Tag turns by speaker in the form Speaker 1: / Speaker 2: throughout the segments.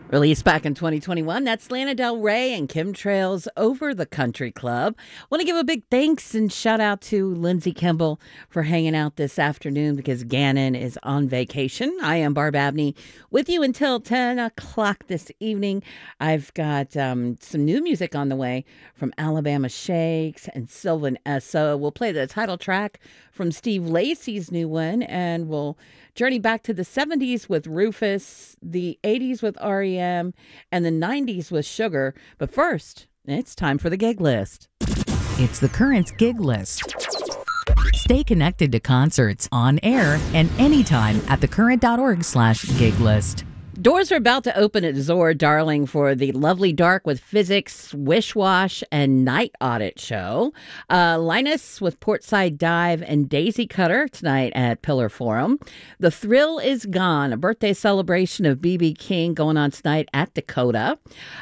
Speaker 1: Released back in 2021, that's Lana Del Rey and Kim Trail's Over the Country Club. Want to give a big thanks and shout out to Lindsay Kimball for hanging out this afternoon because Gannon is on vacation. I am Barb Abney with you until 10 o'clock this evening. I've got some new music on the way from Alabama Shakes and Sylvan Esso. We'll play the title track from Steve Lacy's new one, and we'll journey back to the 70s with Rufus, the 80s with REM, and the 90s with Sugar. But first, it's time for the gig list.
Speaker 2: It's the Currents gig list. Stay connected to concerts on air and anytime at thecurrent.org/gig list.
Speaker 1: Doors are about to open at Zora Darling for the Lovely Dark with Physics, Wish Wash, and Night Audit show. Linus with Portside Dive and Daisy Cutter tonight at Pillar Forum. The Thrill is Gone, a birthday celebration of B.B. King going on tonight at Dakota.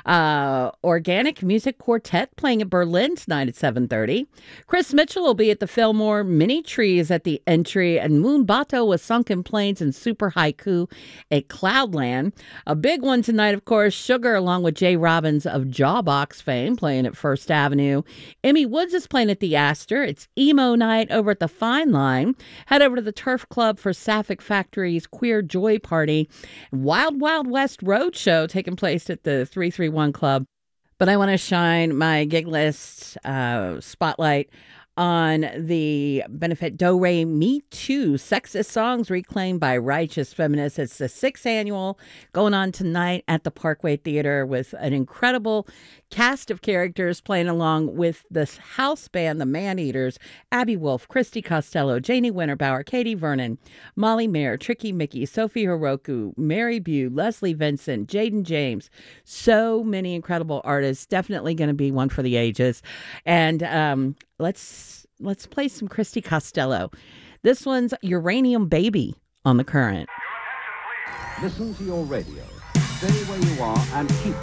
Speaker 1: Organic Music Quartet playing at Berlin tonight at 7:30. Chris Mitchell will be at the Fillmore. Mini Trees at the entry, and Moon Bato with Sunken Plains and Super Haiku at Cloudland. A big one tonight, of course, Sugar, along with Jay Robbins of Jawbox fame, playing at First Avenue. Emmy Woods is playing at the Astor. It's emo night over at the Fine Line. Head over to the Turf Club for Sapphic Factory's Queer Joy Party. Wild Wild West Road Show taking place at the 331 Club. But I want to shine my gig list spotlight on the benefit Do Re Me Too, Sexist Songs Reclaimed by Righteous Feminists. It's the 6th annual, going on tonight at the Parkway Theater with an incredible cast of characters playing along with this house band, the Maneaters, Abby Wolf, Christy Costello, Janie Winterbauer, Katie Vernon, Molly Mayer, Tricky Mickey, Sophie Hiroku, Mary Bew, Leslie Vincent, Jaden James. So many incredible artists. Definitely going to be one for the ages. And let's play some Christy Costello. This one's Uranium Baby on The Current.
Speaker 3: Listen to your radio. Stay where you are and keep